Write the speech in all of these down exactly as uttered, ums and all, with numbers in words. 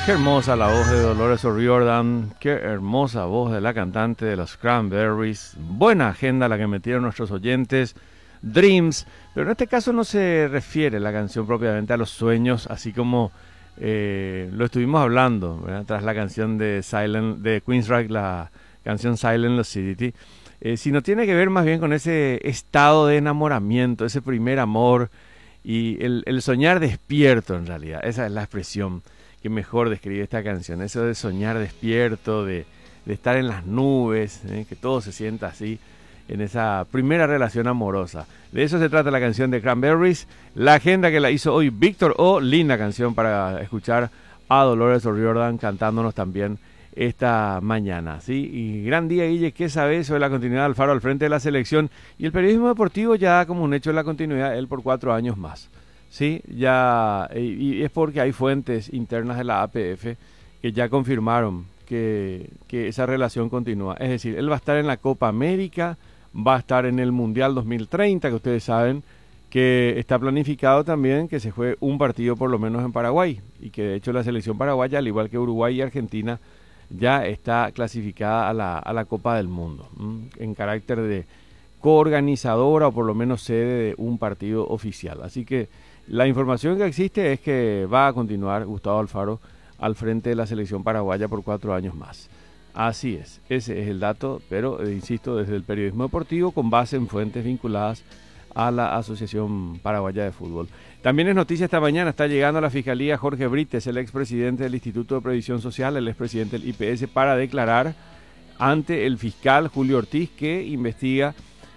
Qué hermosa la voz de Dolores O'Riordan, qué hermosa voz de la cantante de los Cranberries. Buena agenda la que metieron nuestros oyentes. Dreams, pero en este caso no se refiere la canción propiamente a los sueños, así como eh, lo estuvimos hablando, ¿verdad? Tras la canción de Silent, de Queensryche, la canción Silent Lucidity, eh, sino tiene que ver más bien con ese estado de enamoramiento, ese primer amor y el, el soñar despierto en realidad. Esa es la expresión que mejor describe esta canción, eso de soñar despierto, de, de estar en las nubes, ¿eh? Que todo se sienta así en esa primera relación amorosa. De eso se trata la canción de Cranberries, la agenda que la hizo hoy Víctor O, linda canción para escuchar a Dolores O'Riordan cantándonos también esta mañana, ¿sí? Y gran día, Guille, ¿qué sabes sobre la continuidad de Alfaro al frente de la selección? Y el periodismo deportivo ya da como un hecho la continuidad, él por cuatro años más. Sí, ya, y, y es porque hay fuentes internas de la A P F que ya confirmaron que, que esa relación continúa. Es decir, él va a estar en la Copa América, va a estar en el Mundial dos mil treinta, que ustedes saben que está planificado también que se juegue un partido por lo menos en Paraguay, y que de hecho la selección paraguaya, al igual que Uruguay y Argentina, ya está clasificada a la, a la Copa del Mundo, ¿m? En carácter de coorganizadora o por lo menos sede de un partido oficial. Así que la información que existe es que va a continuar Gustavo Alfaro al frente de la selección paraguaya por cuatro años más. Así es, ese es el dato, pero eh, insisto, desde el periodismo deportivo con base en fuentes vinculadas a la Asociación Paraguaya de Fútbol. También es noticia esta mañana, está llegando a la Fiscalía Jorge Brites, el expresidente del Instituto de Previsión Social, el expresidente del I P S, para declarar ante el fiscal Julio Ortiz, que investiga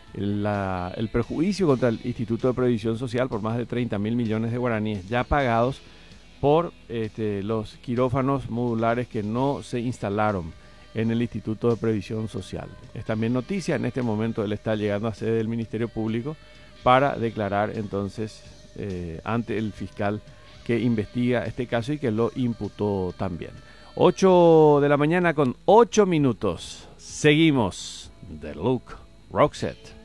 La, el perjuicio contra el Instituto de Previsión Social por más de treinta mil millones de guaraníes ya pagados por este, los quirófanos modulares que no se instalaron en el Instituto de Previsión Social. Es también noticia, en este momento él está llegando a sede del Ministerio Público para declarar entonces eh, ante el fiscal que investiga este caso y que lo imputó también. ocho de la mañana con ocho minutos. Seguimos. The Look Roxette.